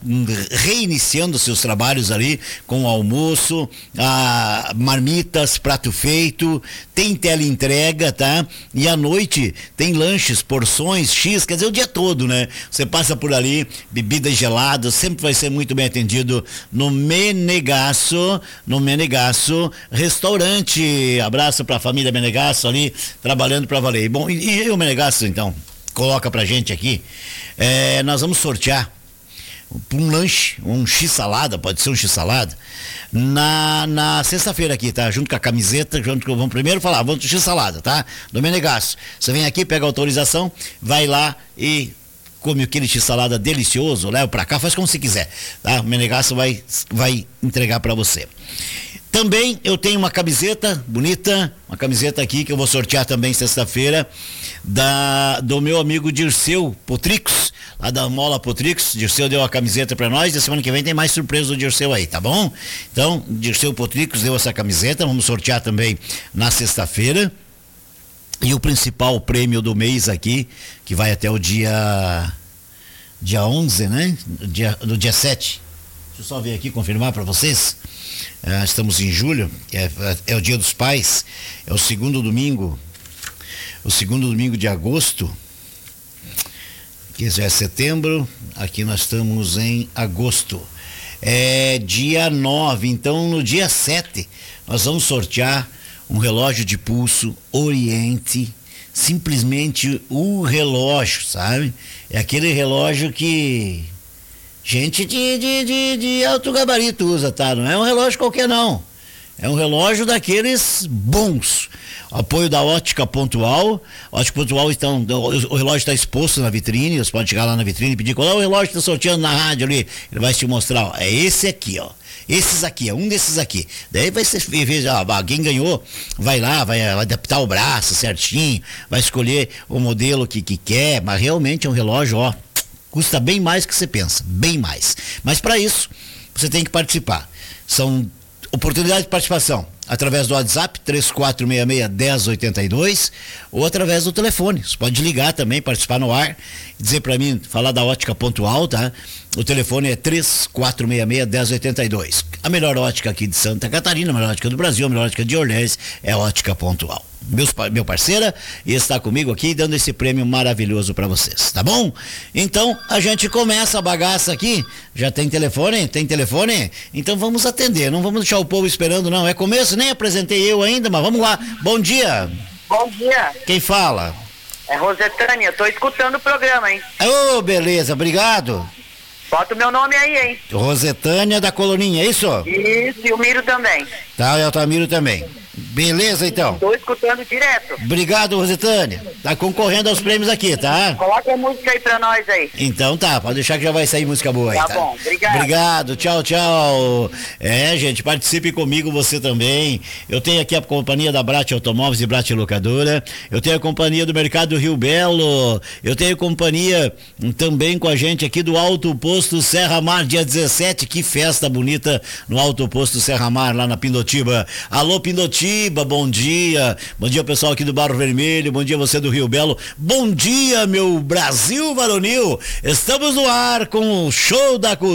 reiniciando seus trabalhos ali com almoço, marmitas, prato feito, tem teleentrega, tá? E à noite tem lanches, porções, X, quer dizer, o dia todo, né? Você passa por ali, bebidas geladas, sempre vai ser muito bem atendido no Menegasso Restaurante. Abraço pra família Menegasso ali, trabalhando pra valer. Bom, e o Menegasso, então, coloca pra gente aqui, nós vamos sortear um lanche, um X-salada, pode ser um X-salada, na sexta-feira aqui, tá? Junto com a camiseta, vamos primeiro falar, vamos do X-salada, tá? Do Menegasso. Você vem aqui, pega a autorização, vai lá e come aquele X-salada delicioso, leva pra cá, faz como você quiser, tá? O Menegasso vai entregar pra você. Também eu tenho uma camiseta bonita, uma camiseta aqui que eu vou sortear também sexta-feira, do meu amigo Dirceu Potrix, lá da Mola Potrix. Dirceu deu a camiseta pra nós, e a semana que vem tem mais surpresa do Dirceu aí, tá bom? Então, Dirceu Potrix deu essa camiseta, vamos sortear também na sexta-feira. E o principal prêmio do mês aqui, que vai até o dia 11, né? Do dia 7. Deixa eu só ver aqui, confirmar para vocês. Estamos em julho, é o Dia dos Pais, é o segundo domingo de agosto, que já é setembro, aqui nós estamos em agosto. É dia 9, então no dia 7 nós vamos sortear um relógio de pulso Oriente, simplesmente o relógio, sabe? É aquele relógio que gente de alto gabarito usa, tá? Não é um relógio qualquer, não. É um relógio daqueles bons. Apoio da Ótica Pontual. Ótica Pontual, então, o relógio está exposto na vitrine. Você pode chegar lá na vitrine e pedir qual é o relógio que está sorteando na rádio ali. Ele vai te mostrar, ó. É esse aqui, ó. Esses aqui, é um desses aqui. Daí vai ser, quem ganhou, vai lá, vai adaptar o braço certinho, vai escolher o modelo que quer, mas realmente é um relógio, ó. Custa bem mais que você pensa, bem mais. Mas para isso, você tem que participar. São oportunidades de participação através do WhatsApp 3466-1082 ou através do telefone. Você pode ligar também, participar no ar, dizer para mim, falar da Ótica Pontual, tá? O telefone é 3466-1082. A melhor ótica aqui de Santa Catarina, a melhor ótica do Brasil, a melhor ótica de Orleans é a Ótica Pontual. Meu parceira, e está comigo aqui dando esse prêmio maravilhoso para vocês, tá bom? Então a gente começa a bagaça aqui. Já tem telefone? Tem telefone? Então vamos atender, não vamos deixar o povo esperando, não. É começo, nem apresentei eu ainda, mas vamos lá. Bom dia. Bom dia. Quem fala? É Rosetânia, tô escutando o programa, hein? Ô, beleza, obrigado. Bota o meu nome aí, hein? Rosetânia da Coloninha, é isso? Isso, e o Miro também. Tá, eu Tamiro também. Beleza, então. Tô escutando direto. Obrigado, Rosetânia. Tá concorrendo aos prêmios aqui, tá? Coloca a música aí pra nós aí. Então tá, pode deixar que já vai sair música boa aí, tá? Tá bom, obrigado. Obrigado, tchau, tchau. Gente, participe comigo, você também. Eu tenho aqui a companhia da Brat Automóveis e Brat Locadora. Eu tenho a companhia do Mercado Rio Belo. Eu tenho companhia também com a gente aqui do Alto Posto Serra Mar, dia 17. Que festa bonita no Alto Posto Serra Mar, lá na Pindotiba. Alô, Pindotiba. Bom dia. Bom dia, pessoal aqui do Barro Vermelho. Bom dia, você do Rio Belo. Bom dia, meu Brasil varonil. Estamos no ar com o Show da Cultura.